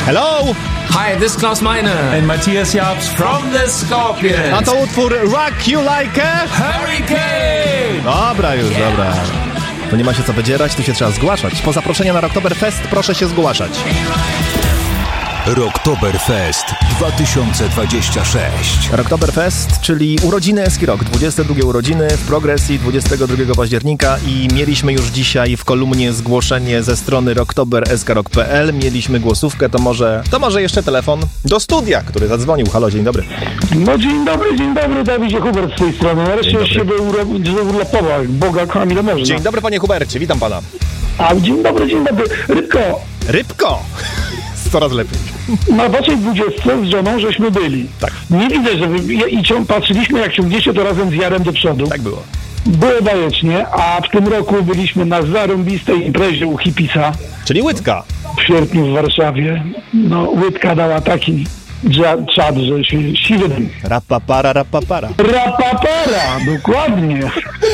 Hello! Hi, this is Klaus Meine. And Matthias Jabs From the Scorpions. A to utwór Rock You Like a Hurricane. Dobra już, dobra. Tu nie ma się co wydzierać, tu się trzeba zgłaszać. Po zaproszeniu na Rocktoberfest proszę się zgłaszać. Rocktoberfest 2026. Rocktoberfest, czyli urodziny Eski Rock, 22 urodziny w Progresji 22 października i mieliśmy już dzisiaj w kolumnie zgłoszenie ze strony rocktober.skrock.pl. Mieliśmy głosówkę, to może jeszcze telefon do studia, który zadzwonił. Halo, dzień dobry. No dzień dobry, Dawidzie Hubert z tej strony. Nareszcie się urlopował, jak Boga kocham ile można. Dzień dobry, panie Hubercie, witam pana. A dzień dobry. Rybko! Coraz lepiej. Na waszej 20 z żoną żeśmy byli. Tak. Nie widzę, że patrzyliśmy jak ciągniecie to razem z Jarem do przodu. Tak było. Było bajecznie, a w tym roku byliśmy na zarąbistej imprezie u Hipisa Czyli łydka. w sierpniu w Warszawie. No, łydka dała taki czad, że się siwy dym. Rapapara. Rapapara, dokładnie.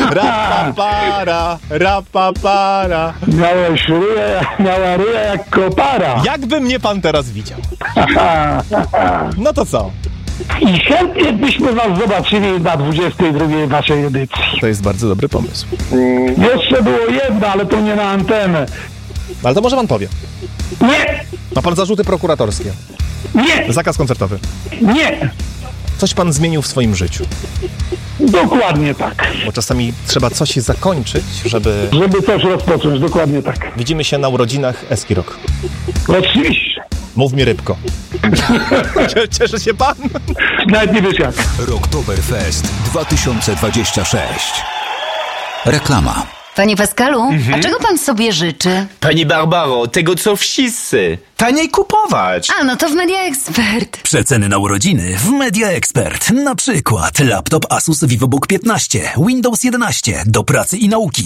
Rapapara. Miała ryja jak kopara. Jakby mnie pan teraz widział. No to co? I chętnie byśmy was zobaczyli na 22 naszej edycji. To jest bardzo dobry pomysł. Jeszcze było jedno, ale to nie na antenę. Ale to może pan powie. Nie! Ma pan zarzuty prokuratorskie. Nie! Zakaz koncertowy. Nie! Coś pan zmienił w swoim życiu. Dokładnie tak. Bo czasami trzeba coś zakończyć, żeby... Żeby coś rozpocząć, dokładnie tak. Widzimy się na urodzinach Eski Rock. Oczywiście. Mów mi Rybko. Cieszy się pan? Nawet nie wiesz jak. Rocktoberfest 2026. Reklama. Panie Pascalu, a czego pan sobie życzy? Pani Barbaro, tego co wszyscy. Taniej kupować. A, no to w Media Expert. Przeceny na urodziny w Media Expert. Na przykład laptop Asus VivoBook 15, Windows 11 do pracy i nauki.